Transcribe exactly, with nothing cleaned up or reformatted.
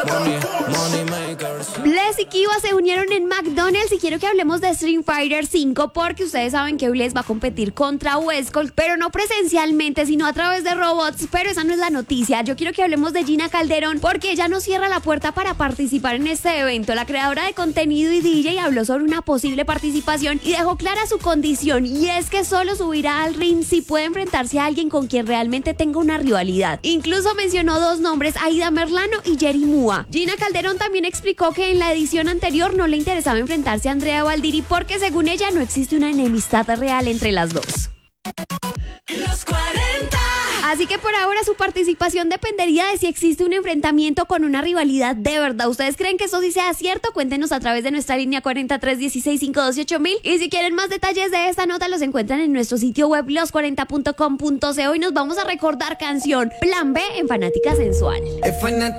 Money, money makers. Bless y Kiva se unieron en McDonald's y quiero que hablemos de Street Fighter cinco porque ustedes saben que Bless va a competir contra Westcol, pero no presencialmente, sino a través de robots, pero esa no es la noticia. Yo quiero que hablemos de Gina Calderón porque ella no cierra la puerta para participar en este evento. La creadora de contenido y D J habló sobre una posible participación y dejó clara su condición, y es que solo subirá al ring si puede enfrentarse a alguien con quien realmente tenga una rivalidad. Incluso mencionó dos nombres, Aida Merlano y Jerry Mua. Gina Calderón también explicó que en la edición anterior no le interesaba enfrentarse a Andrea Valdiri porque según ella no existe una enemistad real entre las dos. Los cuarenta. Así que por ahora su participación dependería de si existe un enfrentamiento con una rivalidad de verdad. ¿Ustedes creen que eso sí sea cierto? Cuéntenos a través de nuestra línea cuarenta y tres dieciséis cinco doce ocho mil. Y si quieren más detalles de esta nota, los encuentran en nuestro sitio web los cuarenta punto com punto co. Y nos vamos a recordar canción Plan B en Fanática Sensual. Es fanática.